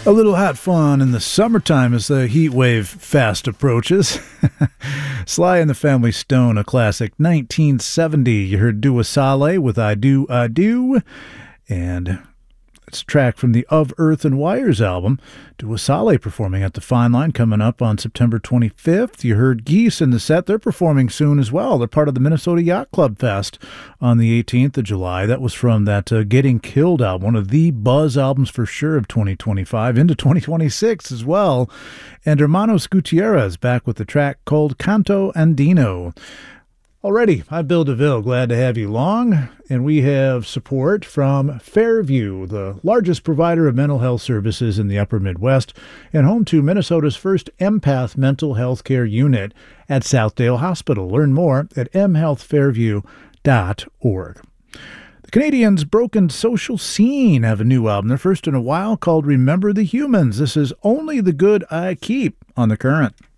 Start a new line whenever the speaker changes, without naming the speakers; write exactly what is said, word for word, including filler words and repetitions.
A little hot fun in the summertime as the heat wave fast approaches. Sly and the Family Stone, a classic nineteen seventy. You heard Dua Saleh with I Do, I Do. And it's a track from the Of Earth and Wires album. Dua Saleh performing at the Fine Line coming up on September twenty-fifth. You heard Geese in the set. They're performing soon as well. They're part of the Minnesota Yacht Club Fest on the eighteenth of July. That was from that uh, Getting Killed album, one of the buzz albums for sure of twenty twenty-five into twenty twenty-six as well. And Hermanos Gutierrez back with the track called Canto Andino. Alrighty, I'm Bill DeVille. Glad to have you along. And we have support from Fairview, the largest provider of mental health services in the upper Midwest, and home to Minnesota's first empath mental health care unit at Southdale Hospital. Learn more at m health fairview dot org. The Canadians' Broken Social Scene have a new album, their first in a while, called Remember the Humans. This is Only the Good I Keep on The Current.